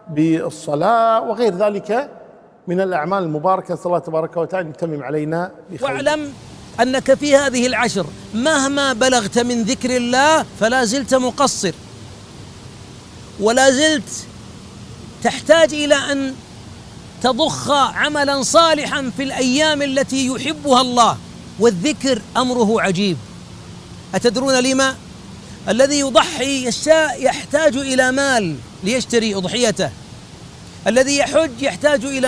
بالصلاة وغير ذلك من الأعمال المباركة. صلى الله تبارك وتعالى يتمم علينا بخير. واعلم أنك في هذه العشر مهما بلغت من ذكر الله فلا زلت مقصر، ولا زلت تحتاج إلى أن تضخ عملا صالحا في الأيام التي يحبها الله. والذكر أمره عجيب. أتدرون لما؟ الذي يضحي يحتاج إلى مال ليشتري أضحيته، الذي يحج يحتاج إلى